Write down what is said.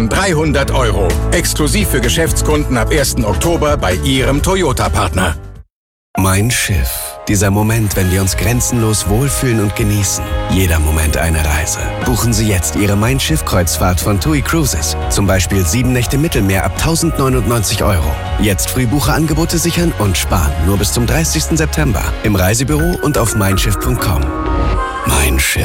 von 300 €. Exklusiv für Geschäftskunden ab 1. Oktober bei Ihrem Toyota-Partner. Mein Schiff. Dieser Moment, wenn wir uns grenzenlos wohlfühlen und genießen. Jeder Moment eine Reise. Buchen Sie jetzt Ihre Mein Schiff-Kreuzfahrt von TUI Cruises. Zum Beispiel 7 Nächte Mittelmeer ab 1.099 €. Jetzt Frühbucherangebote sichern und sparen. Nur bis zum 30. September. Im Reisebüro und auf meinschiff.com. Mein Schiff.